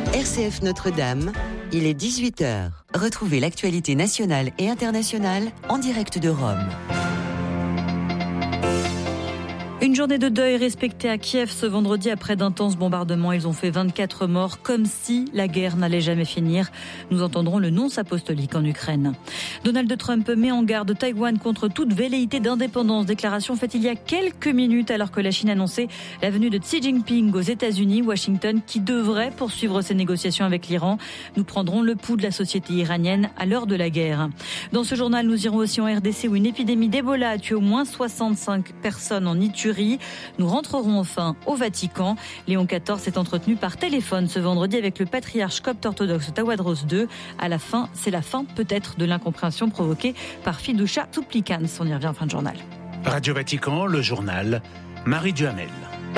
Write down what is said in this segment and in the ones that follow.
RCF Notre-Dame, il est 18h. Retrouvez l'actualité nationale et internationale en direct de Rome. Une journée de deuil respectée à Kiev ce vendredi après d'intenses bombardements. Ils ont fait 24 morts, comme si la guerre n'allait jamais finir. Nous entendrons le nonce apostolique en Ukraine. Donald Trump met en garde Taïwan contre toute velléité d'indépendance. Déclaration faite il y a quelques minutes alors que la Chine annonçait la venue de Xi Jinping aux États-Unis. Washington qui devrait poursuivre ses négociations avec l'Iran. Nous prendrons le pouls de la société iranienne à l'heure de la guerre. Dans ce journal, nous irons aussi en RDC où une épidémie d'Ebola a tué au moins 65 personnes en Iturie. Nous rentrerons enfin au Vatican. Léon XIV s'est entretenu par téléphone ce vendredi avec le patriarche copte orthodoxe Tawadros II. À la fin, c'est la fin peut-être de l'incompréhension provoquée par Fiducia Supplicans. On y revient en fin de journal. Radio Vatican, le journal, Marie Duhamel.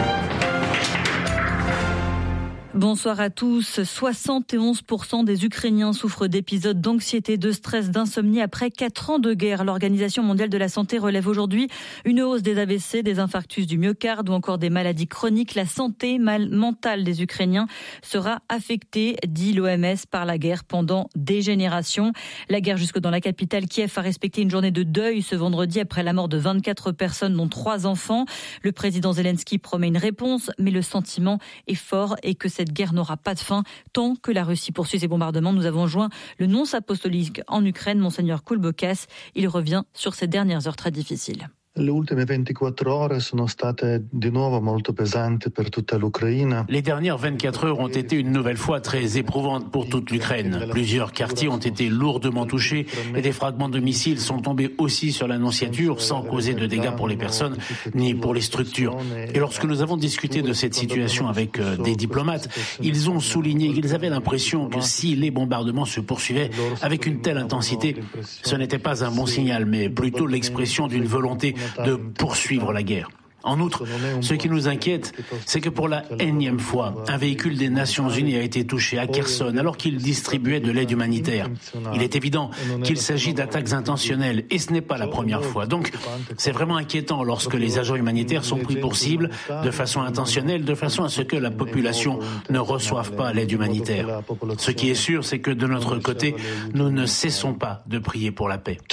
Bonsoir à tous. 71% des Ukrainiens souffrent d'épisodes d'anxiété, de stress, d'insomnie après 4 ans de guerre. L'Organisation mondiale de la santé relève aujourd'hui une hausse des AVC, des infarctus du myocarde ou encore des maladies chroniques. La santé mentale des Ukrainiens sera affectée, dit l'OMS, par la guerre pendant des générations. La guerre jusque dans la capitale, Kiev, a respecté une journée de deuil ce vendredi après la mort de 24 personnes, dont 3 enfants. Le président Zelensky promet une réponse, mais le sentiment est fort et que cette guerre n'aura pas de fin tant que la Russie poursuit ses bombardements. Nous avons joint le nonce apostolique en Ukraine, Monseigneur Kulbokas. Il revient sur ces dernières heures très difficiles. Les dernières 24 heures ont été une nouvelle fois très éprouvantes pour toute l'Ukraine. Plusieurs quartiers ont été lourdement touchés et des fragments de missiles sont tombés aussi sur l'Annonciature sans causer de dégâts pour les personnes ni pour les structures. Et lorsque nous avons discuté de cette situation avec des diplomates, ils ont souligné qu'ils avaient l'impression que si les bombardements se poursuivaient avec une telle intensité, ce n'était pas un bon signal, mais plutôt l'expression d'une volonté de poursuivre la guerre. En outre, ce qui nous inquiète, c'est que pour la énième fois, un véhicule des Nations Unies a été touché à Kherson alors qu'il distribuait de l'aide humanitaire. Il est évident qu'il s'agit d'attaques intentionnelles et ce n'est pas la première fois. Donc, c'est vraiment inquiétant lorsque les agents humanitaires sont pris pour cible de façon intentionnelle, de façon à ce que la population ne reçoive pas l'aide humanitaire. Ce qui est sûr, c'est que de notre côté, nous ne cessons pas de prier pour la paix.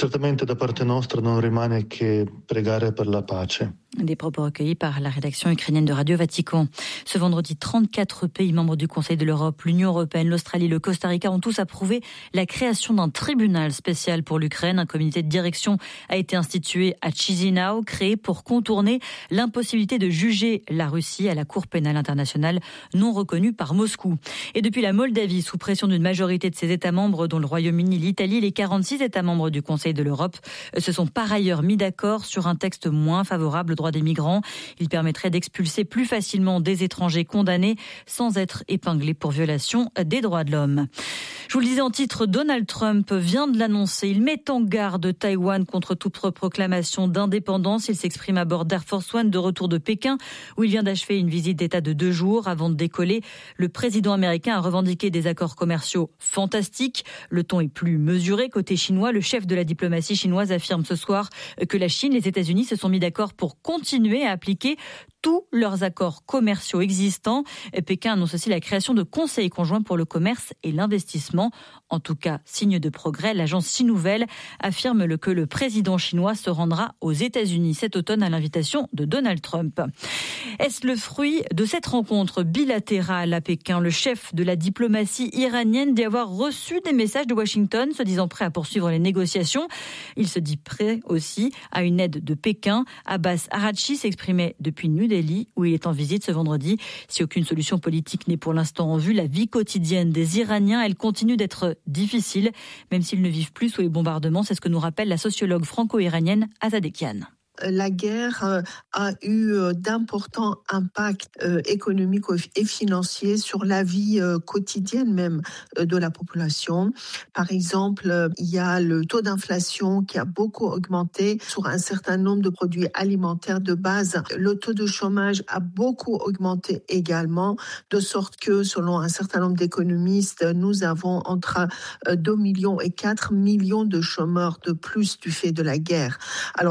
Des propos recueillis par la rédaction ukrainienne de Radio Vatican. Ce vendredi, 34 pays membres du Conseil de l'Europe, l'Union européenne, l'Australie, le Costa Rica ont tous approuvé la création d'un tribunal spécial pour l'Ukraine. Un comité de direction a été institué à Chisinau, créé pour contourner l'impossibilité de juger la Russie à la Cour pénale internationale non reconnue par Moscou. Et depuis la Moldavie, sous pression d'une majorité de ses États membres, dont le Royaume-Uni, l'Italie, les 46 États membres du Conseil de l'Europe se sont par ailleurs mis d'accord sur un texte moins favorable aux droits des migrants. Il permettrait d'expulser plus facilement des étrangers condamnés sans être épinglés pour violation des droits de l'homme. Je vous le disais en titre, Donald Trump vient de l'annoncer. Il met en garde Taïwan contre toute proclamation d'indépendance. Il s'exprime à bord d'Air Force One de retour de Pékin où il vient d'achever une visite d'État de 2 jours. Avant de décoller, le président américain a revendiqué des accords commerciaux fantastiques. Le ton est plus mesuré. Côté chinois, le chef de la diplomatie chinoise affirme ce soir que la Chine et les États-Unis se sont mis d'accord pour continuer à appliquer tous leurs accords commerciaux existants. Pékin annonce aussi la création de conseils conjoints pour le commerce et l'investissement. En tout cas, signe de progrès, l'agence Sinouvelle affirme que le président chinois se rendra aux États-Unis cet automne à l'invitation de Donald Trump. Est-ce le fruit de cette rencontre bilatérale à Pékin? Le chef de la diplomatie iranienne dit avoir reçu des messages de Washington se disant prêt à poursuivre les négociations. Il se dit prêt aussi à une aide de Pékin. Abbas Araghchi s'exprimait depuis New Delhi où il est en visite ce vendredi. Si aucune solution politique n'est pour l'instant en vue, la vie quotidienne des Iraniens, elle continue d'être difficile, même s'ils ne vivent plus sous les bombardements. C'est ce que nous rappelle la sociologue franco-iranienne Azadekian. La guerre a eu d'importants impacts économiques et financiers sur la vie quotidienne même de la population. Par exemple, il y a le taux d'inflation qui a beaucoup augmenté sur un certain nombre de produits alimentaires de base. Le taux de chômage a beaucoup augmenté également, de sorte que, selon un certain nombre d'économistes, nous avons entre 2 millions et 4 millions de chômeurs de plus du fait de la guerre. Alors pourquoi ?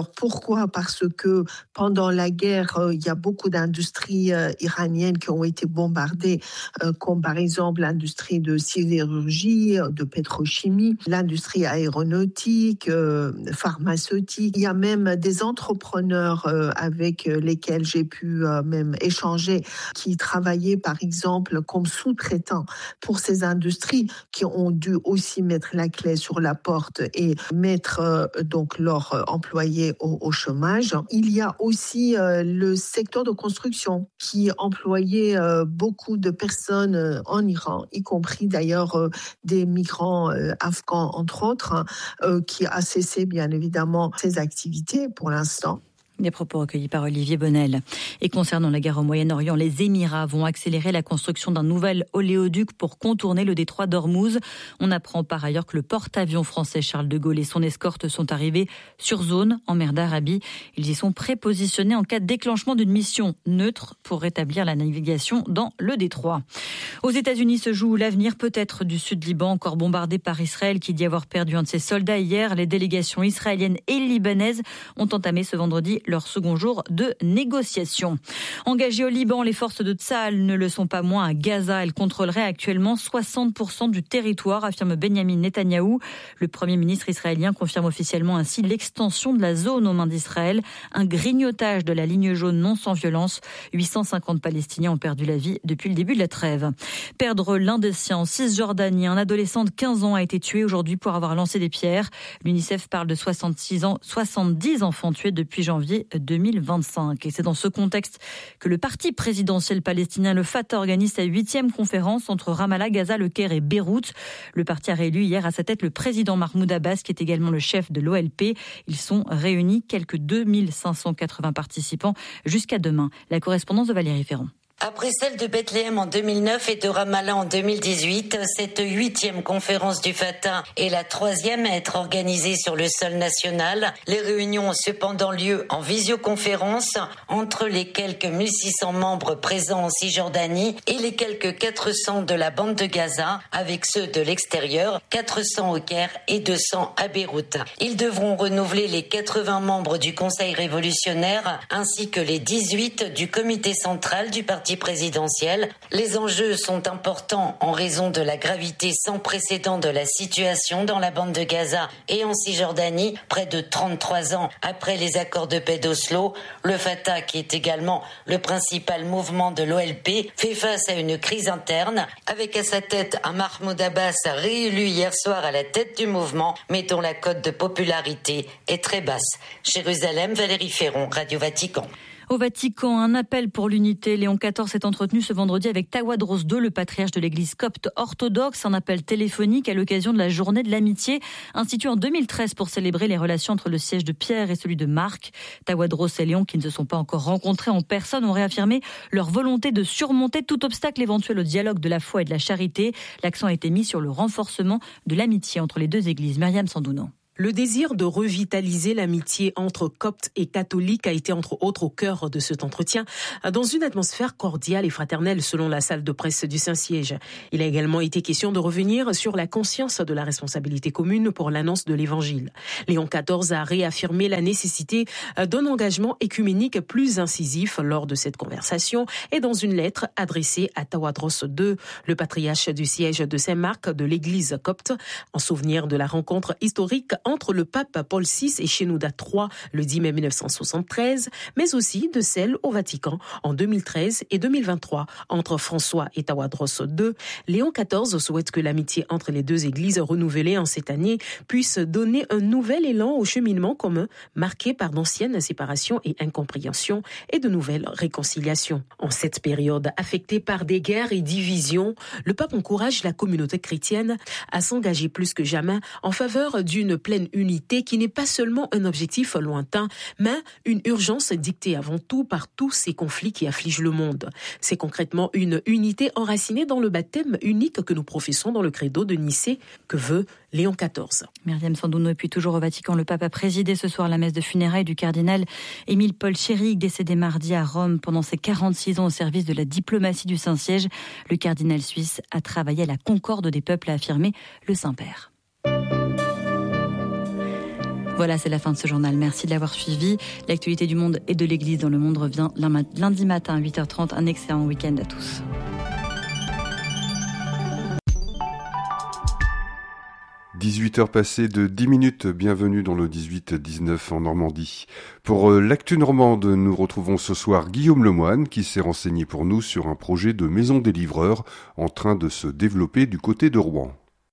parce que pendant la guerre, il y a beaucoup d'industries iraniennes qui ont été bombardées, comme par exemple l'industrie de sidérurgie, de pétrochimie, l'industrie aéronautique, pharmaceutique. Il y a même des entrepreneurs avec lesquels j'ai pu même échanger, qui travaillaient par exemple comme sous-traitants pour ces industries, qui ont dû aussi mettre la clé sur la porte et mettre donc leurs employés au chômage. Il y a aussi le secteur de construction qui employait beaucoup de personnes en Iran, y compris d'ailleurs des migrants afghans entre autres, qui a cessé bien évidemment ses activités pour l'instant. Des propos recueillis par Olivier Bonnel. Et concernant la guerre au Moyen-Orient, les Émirats vont accélérer la construction d'un nouvel oléoduc pour contourner le détroit d'Ormuz. On apprend par ailleurs que le porte-avions français Charles de Gaulle et son escorte sont arrivés sur zone en mer d'Arabie. Ils y sont prépositionnés en cas de déclenchement d'une mission neutre pour rétablir la navigation dans le détroit. Aux États-Unis se joue l'avenir peut-être du Sud-Liban, encore bombardé par Israël qui dit avoir perdu un de ses soldats hier. Les délégations israéliennes et libanaises ont entamé ce vendredi leur second jour de négociation. Engagées au Liban, les forces de Tsahal ne le sont pas moins à Gaza. Elles contrôleraient actuellement 60% du territoire, affirme Benyamin Netanyahou. Le Premier ministre israélien confirme officiellement ainsi l'extension de la zone aux mains d'Israël. Un grignotage de la ligne jaune non sans violence. 850 Palestiniens ont perdu la vie depuis le début de la trêve. Perdre l'un des siens en Cisjordanie. Un adolescent de 15 ans a été tué aujourd'hui pour avoir lancé des pierres. L'UNICEF parle de 70 enfants tués depuis janvier 2025. Et c'est dans ce contexte que le parti présidentiel palestinien, le Fatah, organise sa 8e conférence entre Ramallah, Gaza, Le Caire et Beyrouth. Le parti a réélu hier à sa tête le président Mahmoud Abbas, qui est également le chef de l'OLP. Ils sont réunis, quelques 2580 participants jusqu'à demain. La correspondance de Valérie Ferron. Après celle de Bethléem en 2009 et de Ramallah en 2018, cette 8e conférence du Fatah est la 3e à être organisée sur le sol national. Les réunions ont cependant lieu en visioconférence entre les quelques 1600 membres présents en Cisjordanie et les quelques 400 de la bande de Gaza, avec ceux de l'extérieur, 400 au Caire et 200 à Beyrouth. Ils devront renouveler les 80 membres du Conseil révolutionnaire ainsi que les 18 du comité central du parti présidentiel. Les enjeux sont importants en raison de la gravité sans précédent de la situation dans la bande de Gaza et en Cisjordanie, près de 33 ans après les accords de paix d'Oslo. Le Fatah, qui est également le principal mouvement de l'OLP, fait face à une crise interne, avec à sa tête un Mahmoud Abbas réélu hier soir à la tête du mouvement, mais dont la cote de popularité est très basse. Jérusalem, Valérie Ferron, Radio Vatican. Au Vatican, un appel pour l'unité. Léon XIV s'est entretenu ce vendredi avec Tawadros II, le patriarche de l'église copte orthodoxe. Un appel téléphonique à l'occasion de la journée de l'amitié, instituée en 2013 pour célébrer les relations entre le siège de Pierre et celui de Marc. Tawadros et Léon, qui ne se sont pas encore rencontrés en personne, ont réaffirmé leur volonté de surmonter tout obstacle éventuel au dialogue de la foi et de la charité. L'accent a été mis sur le renforcement de l'amitié entre les deux églises. Myriam Sandouno. Le désir de revitaliser l'amitié entre coptes et catholiques a été entre autres au cœur de cet entretien, dans une atmosphère cordiale et fraternelle selon la salle de presse du Saint-Siège. Il a également été question de revenir sur la conscience de la responsabilité commune pour l'annonce de l'Évangile. Léon XIV a réaffirmé la nécessité d'un engagement écuménique plus incisif lors de cette conversation et dans une lettre adressée à Tawadros II, le patriarche du siège de Saint-Marc de l'église copte, en souvenir de la rencontre historique entre le pape Paul VI et Shenouda III le 10 mai 1973, mais aussi de celle au Vatican en 2013 et 2023 entre François et Tawadros II. Léon XIV souhaite que l'amitié entre les deux églises renouvelée en cette année puisse donner un nouvel élan au cheminement commun marqué par d'anciennes séparations et incompréhensions et de nouvelles réconciliations. En cette période affectée par des guerres et divisions, le pape encourage la communauté chrétienne à s'engager plus que jamais en faveur d'une pleine unité qui n'est pas seulement un objectif lointain, mais une urgence dictée avant tout par tous ces conflits qui affligent le monde. C'est concrètement une unité enracinée dans le baptême unique que nous professons dans le credo de Nicée que veut Léon XIV. Myriam Sandouno. Et puis toujours au Vatican, le pape a présidé ce soir la messe de funérailles du cardinal Émile Paul Chéric, décédé mardi à Rome pendant ses 46 ans au service de la diplomatie du Saint-Siège. Le cardinal suisse a travaillé à la concorde des peuples, a affirmé le Saint-Père. Voilà, c'est la fin de ce journal. Merci de l'avoir suivi. L'actualité du monde et de l'Église dans le monde revient lundi matin à 8h30. Un excellent week-end à tous. – 18h passées de 10 minutes, bienvenue dans le 18-19 en Normandie. Pour l'actu normande, nous retrouvons ce soir Guillaume Lemoine qui s'est renseigné pour nous sur un projet de maison des livreurs en train de se développer du côté de Rouen.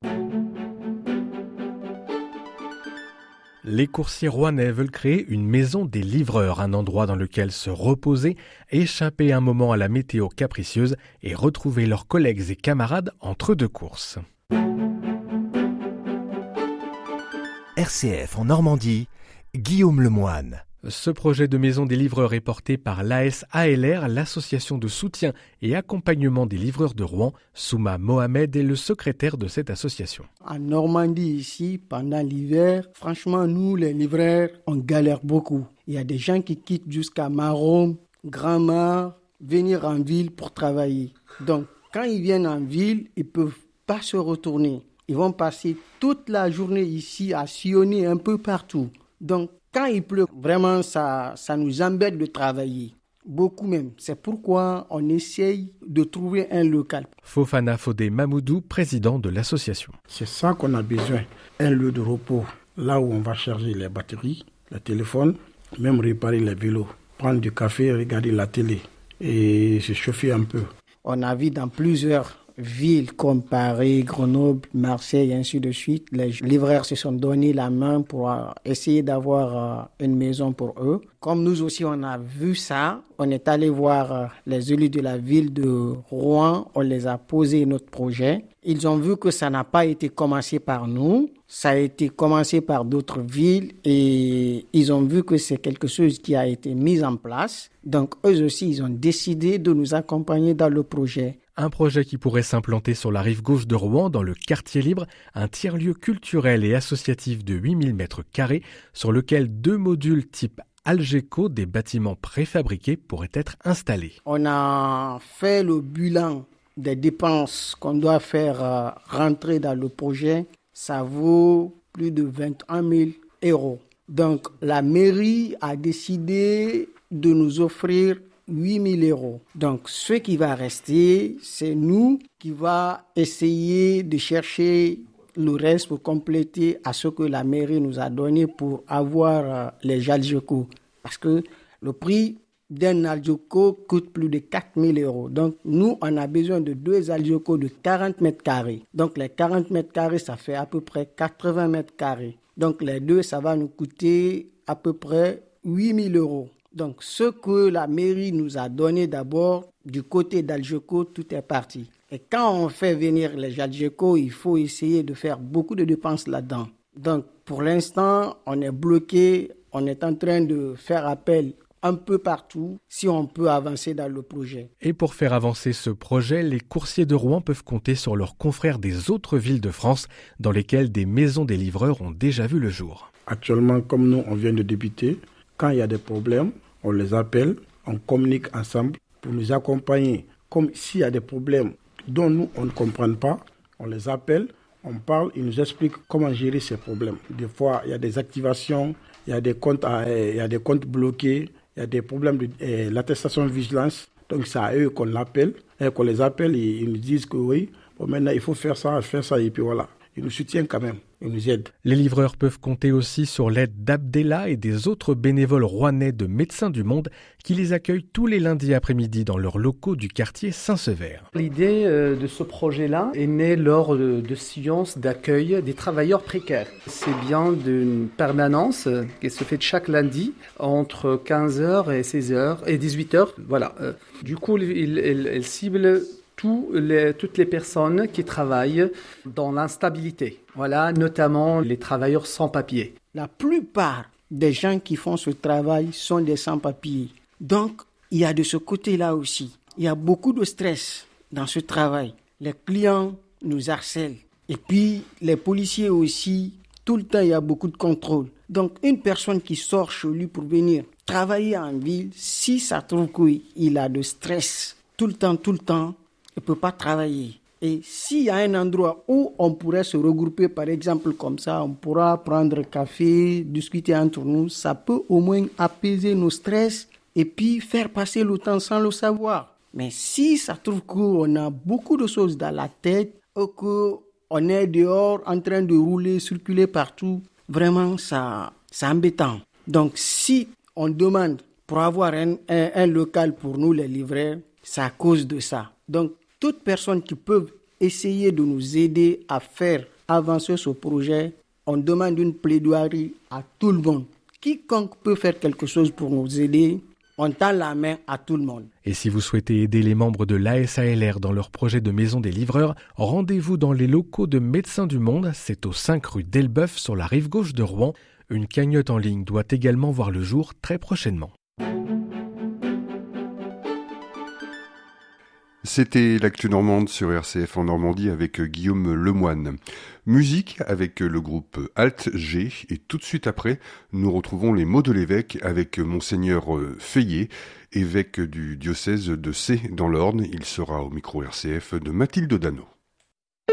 Les coursiers rouennais veulent créer une maison des livreurs, un endroit dans lequel se reposer, échapper un moment à la météo capricieuse et retrouver leurs collègues et camarades entre deux courses. RCF en Normandie, Guillaume Lemoine. Ce projet de maison des livreurs est porté par l'ASALR, l'association de soutien et accompagnement des livreurs de Rouen. Souma Mohamed est le secrétaire de cette association. En Normandie, ici, pendant l'hiver, franchement, nous, les livreurs, on galère beaucoup. Il y a des gens qui quittent jusqu'à Marom, Grand-Mare, venir en ville pour travailler. Donc, quand ils viennent en ville, ils ne peuvent pas se retourner. Ils vont passer toute la journée ici à sillonner un peu partout. Donc, quand il pleut, vraiment, ça nous embête de travailler. Beaucoup même. C'est pourquoi on essaye de trouver un local. Fofana Fodé Mamoudou, président de l'association. C'est ça qu'on a besoin. Un lieu de repos, là où on va charger les batteries, le téléphone, même réparer les vélos, prendre du café, regarder la télé et se chauffer un peu. On a vu dans plusieurs villes comme Paris, Grenoble, Marseille, et ainsi de suite. Les livreurs se sont donné la main pour essayer d'avoir une maison pour eux. Comme nous aussi, on a vu ça, on est allé voir les élus de la ville de Rouen, on les a posé notre projet. Ils ont vu que ça n'a pas été commencé par nous, ça a été commencé par d'autres villes et ils ont vu que c'est quelque chose qui a été mis en place. Donc eux aussi, ils ont décidé de nous accompagner dans le projet. Un projet qui pourrait s'implanter sur la rive gauche de Rouen, dans le quartier libre, un tiers-lieu culturel et associatif de 8000 m² sur lequel 2 modules type Algeco, des bâtiments préfabriqués, pourraient être installés. On a fait le bilan des dépenses qu'on doit faire rentrer dans le projet. Ça vaut plus de 21 000 €. Donc la mairie a décidé de nous offrir 8 000 €. Donc, ce qui va rester, c'est nous qui va essayer de chercher le reste pour compléter à ce que la mairie nous a donné pour avoir les Algeco. Parce que le prix d'un Algeco coûte plus de 4 000 €. Donc, nous, on a besoin de 2 Algeco de 40 m². Donc, les 40 m², ça fait à peu près 80 m². Donc, les deux, ça va nous coûter à peu près 8 000 €. Donc, ce que la mairie nous a donné d'abord, du côté d'Algeco, tout est parti. Et quand on fait venir les Algeco, il faut essayer de faire beaucoup de dépenses là-dedans. Donc, pour l'instant, on est bloqué. On est en train de faire appel un peu partout si on peut avancer dans le projet. Et pour faire avancer ce projet, les coursiers de Rouen peuvent compter sur leurs confrères des autres villes de France dans lesquelles des maisons des livreurs ont déjà vu le jour. Actuellement, comme nous, on vient de débuter, quand il y a des problèmes, on les appelle, on communique ensemble pour nous accompagner. Comme s'il y a des problèmes dont nous, on ne comprend pas, on les appelle, on parle, ils nous expliquent comment gérer ces problèmes. Des fois, il y a des activations, il y a des comptes bloqués, il y a des problèmes de l'attestation de vigilance. Donc, c'est à eux qu'on l'appelle, et qu'on les appelle et ils nous disent que oui, bon, maintenant, il faut faire ça, et puis voilà. Ils nous soutiennent quand même, ils nous aident. Les livreurs peuvent compter aussi sur l'aide d'Abdella et des autres bénévoles rouennais de Médecins du Monde qui les accueillent tous les lundis après-midi dans leurs locaux du quartier Saint-Sever. L'idée de ce projet-là est née lors de séances d'accueil des travailleurs précaires. C'est bien d'une permanence qui se fait chaque lundi entre 15h et 16h et 18h. Voilà. Du coup, elle cible toutes les personnes qui travaillent dans l'instabilité. Voilà, notamment les travailleurs sans papier. La plupart des gens qui font ce travail sont des sans-papiers. Donc, il y a de ce côté-là aussi. Il y a beaucoup de stress dans ce travail. Les clients nous harcèlent. Et puis, les policiers aussi, tout le temps, il y a beaucoup de contrôle. Donc, une personne qui sort chez lui pour venir travailler en ville, si ça trouve qu'il a de stress tout le temps, il ne peut pas travailler. Et s'il y a un endroit où on pourrait se regrouper, par exemple comme ça, on pourra prendre café, discuter entre nous, ça peut au moins apaiser nos stress et puis faire passer le temps sans le savoir. Mais si ça trouve qu'on a beaucoup de choses dans la tête, ou qu'on est dehors en train de rouler, circuler partout, vraiment c'est embêtant. Donc si on demande pour avoir un local pour nous les livreurs, c'est à cause de ça. Donc toutes personnes qui peuvent essayer de nous aider à faire avancer ce projet, on demande une plaidoirie à tout le monde. Quiconque peut faire quelque chose pour nous aider, on tend la main à tout le monde. Et si vous souhaitez aider les membres de l'ASALR dans leur projet de maison des livreurs, rendez-vous dans les locaux de Médecins du Monde, c'est au 5 rue d'Elbeuf sur la rive gauche de Rouen. Une cagnotte en ligne doit également voir le jour très prochainement. C'était l'actu normande sur RCF en Normandie avec Guillaume Lemoine. Musique avec le groupe Alt G et tout de suite après, nous retrouvons les mots de l'évêque avec Monseigneur Feillet, évêque du diocèse de C dans l'Orne. Il sera au micro RCF de Mathilde Dano.